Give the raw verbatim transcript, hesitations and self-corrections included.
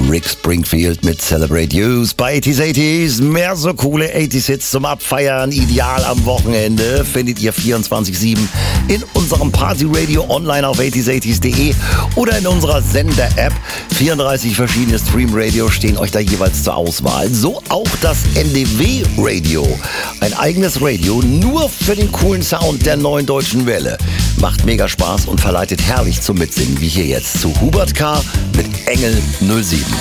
Rick Springfield mit Celebrate Youth bei achtziger achtziger. Mehr so coole achtziger-Hits zum Abfeiern, ideal am Wochenende, findet ihr vierundzwanzig sieben in unserem Party-Radio online auf achtziger achtzig punkt de oder in unserer Sender-App. vierunddreißig verschiedene Stream-Radio stehen euch da jeweils zur Auswahl. So auch das N D W-Radio. Ein eigenes Radio nur für den coolen Sound der neuen deutschen Welle. Macht mega Spaß und verleitet herrlich zum Mitsingen, wie hier jetzt zu Hubert K. mit Engel null sieben.